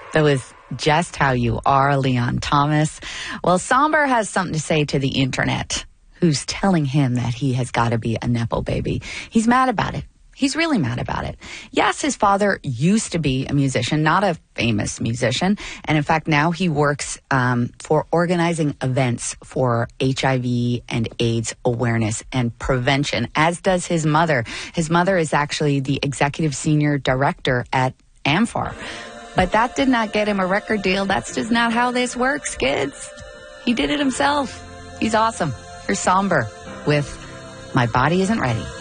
That was Just How You Are, Leon Thomas. Well, Somber has something to say to the internet, who's telling him that he has got to be a Nepo baby. He's mad about it. He's really mad about it. Yes, his father used to be a musician, not a famous musician. And in fact, now he works for organizing events for HIV and AIDS awareness and prevention, as does his mother. His mother is actually the executive senior director at AMFAR. But that did not get him a record deal. That's just not how this works, kids. He did it himself. He's awesome. Here's Somber with My Body Isn't Ready.